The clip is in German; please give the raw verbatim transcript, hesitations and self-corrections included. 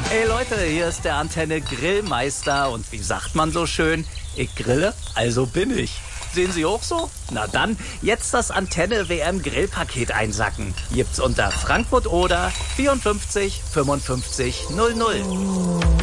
Hey Leute, hier ist der Antenne Grillmeister und wie sagt man so schön, ich grille, also bin ich. Sehen Sie auch so? Na dann, jetzt das Antenne W M Grillpaket einsacken. Gibt's unter Frankfurt oder vierundfünfzig fünfundfünfzig null null.